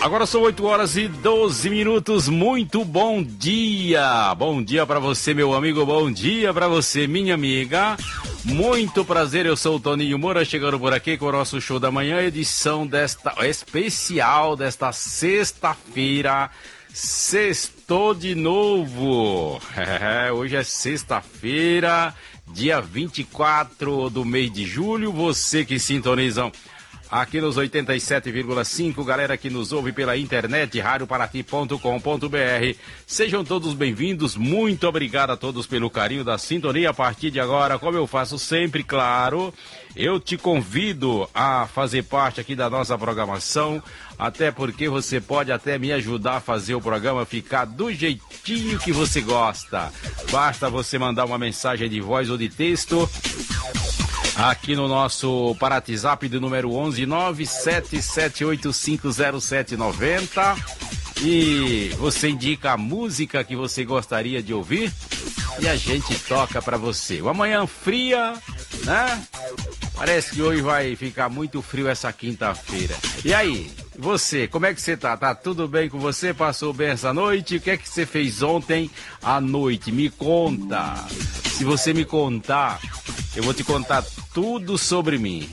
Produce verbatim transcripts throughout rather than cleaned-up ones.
Agora são oito horas e doze minutos, muito bom dia! Bom dia para você, meu amigo, bom dia para você, minha amiga. Muito prazer, eu sou o Toninho Moura, chegando por aqui com o nosso show da manhã, edição desta, especial desta sexta-feira. Sextou de novo, é, hoje é sexta-feira, dia vinte e quatro do mês de julho, você que sintoniza aqui nos oitenta e sete vírgula cinco, galera que nos ouve pela internet, rádio paraty ponto com ponto br, sejam todos bem-vindos, muito obrigado a todos pelo carinho da sintonia. A partir de agora, como eu faço sempre, claro, eu te convido a fazer parte aqui da nossa programação, até porque você pode até me ajudar a fazer o programa ficar do jeitinho que você gosta. Basta você mandar uma mensagem de voz ou de texto aqui no nosso WhatsApp do número onze nove sete sete oito cinco zero sete nove zero e você indica a música que você gostaria de ouvir e a gente toca pra você. Uma manhã fria, né? Parece que hoje vai ficar muito frio essa quinta-feira. E aí, você, como é que você tá? Tá tudo bem com você? Passou bem essa noite? O que é que você fez ontem à noite? Me conta. Se você me contar, eu vou te contar tudo sobre mim.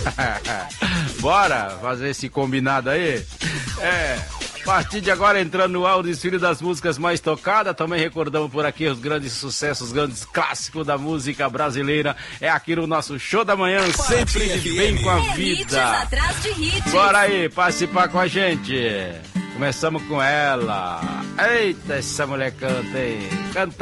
Bora fazer esse combinado aí? É, a partir de agora, entrando no ar, o desfile das músicas mais tocadas. Também recordamos por aqui os grandes sucessos, os grandes clássicos da música brasileira. É aqui no nosso show da manhã, sempre de bem com a vida. Bora aí, participar com a gente. Começamos com ela. Eita, essa mulher canta, hein? Canta.